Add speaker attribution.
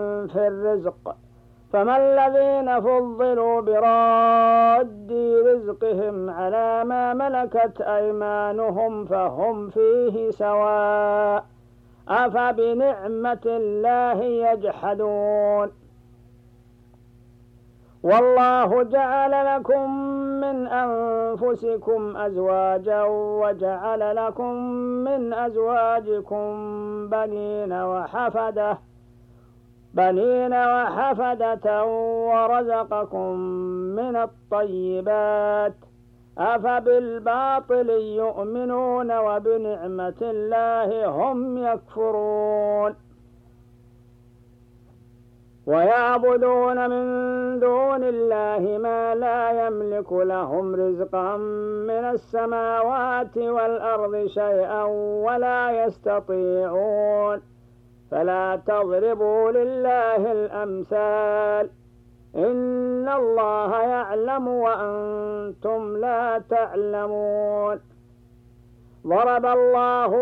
Speaker 1: في الرزق، فما الذين فضلوا براد رزقهم على ما ملكت أيمانهم فهم فيه سواء، أفبنعمة الله يجحدون. والله جعل لكم من أنفسكم أزواجا وجعل لكم من أزواجكم بنين وحفدة ورزقكم من الطيبات، أفبالباطل يؤمنون وبنعمة الله هم يكفرون. ويعبدون من دون الله ما لا يملك لهم رزقا من السماوات والأرض شيئا ولا يستطيعون، فلا تضربوا لله الأمثال، إن الله يعلم وأنتم لا تعلمون. ضرب الله